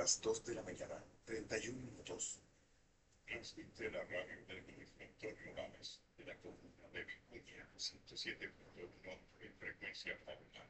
las 2 de la mañana, 31 minutos. Transmite la radio del ministro Antonio Gámez de la comuna de Vicuña, 107.1 en frecuencia modulada.